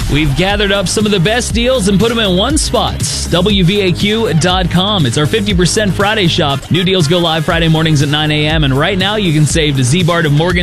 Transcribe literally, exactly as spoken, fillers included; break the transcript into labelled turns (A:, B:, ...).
A: We've gathered up some of the best deals and put them in one spot. W V A Q dot com. It's our fifty percent Friday shop. New deals go live Friday mornings at nine a.m. And right now you can save to Z-Bar to Morgan